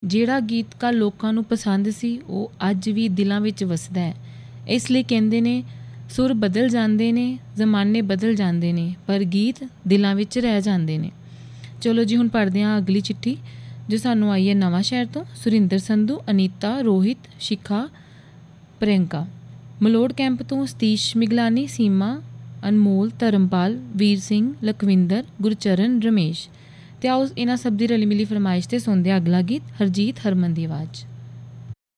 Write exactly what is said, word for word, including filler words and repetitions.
ਜਿਹੜਾ ਗੀਤਕਾਰ ਲੋਕਾਂ ਨੂੰ ਪਸੰਦ ਸੀ ਉਹ ਅੱਜ ਵੀ ਦਿਲਾਂ ਵਿੱਚ ਵਸਦਾ ਹੈ। ਇਸ ਲਈ ਕਹਿੰਦੇ ਨੇ ਸੁਰ ਬਦਲ ਜਾਂਦੇ ਨੇ, ਜ਼ਮਾਨੇ ਬਦਲ ਜਾਂਦੇ ਨੇ, ਪਰ ਗੀਤ ਦਿਲਾਂ ਵਿੱਚ ਰਹਿ ਜਾਂਦੇ ਨੇ। ਚਲੋ ਜੀ, ਹੁਣ ਪੜ੍ਹਦੇ ਹਾਂ ਅਗਲੀ ਚਿੱਠੀ ਜੋ ਸਾਨੂੰ ਆਈ ਹੈ ਨਵਾਂ ਸ਼ਹਿਰ ਤੋਂ। ਸੁਰਿੰਦਰ ਸੰਧੂ, ਅਨੀਤਾ, ਰੋਹਿਤ, ਸ਼ਿਖਾ, ਪ੍ਰਿਯੰਕਾ। ਮਲੋੜ ਕੈਂਪ ਤੋਂ ਸਤੀਸ਼ ਮਿਗਲਾਨੀ, ਸੀਮਾ, ਅਨਮੋਲ, ਧਰਮਪਾਲ, ਵੀਰ ਸਿੰਘ, ਲਖਵਿੰਦਰ, ਗੁਰਚਰਨ, ਰਮੇਸ਼। ਅਤੇ ਆਓ ਇਹਨਾਂ ਸਭ ਦੀ ਰਲੀ ਮਿਲੀ ਫਰਮਾਇਸ਼ 'ਤੇ ਸੁਣਦੇ ਹਾਂ ਅਗਲਾ ਗੀਤ ਹਰਜੀਤ ਹਰਮਨ ਦੀ ਆਵਾਜ਼।